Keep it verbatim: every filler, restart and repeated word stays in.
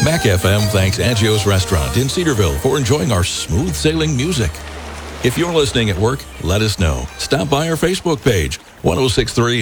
Mac F M thanks Agios Restaurant in Cedarville for enjoying our smooth sailing music. If you're listening at work, let us know. Stop by our Facebook page, one oh six three